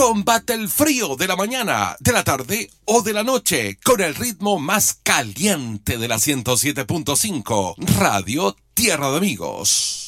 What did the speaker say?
Combate el frío de la mañana, de la tarde o de la noche con el ritmo más caliente de la 107.5 Radio Tierra de Amigos.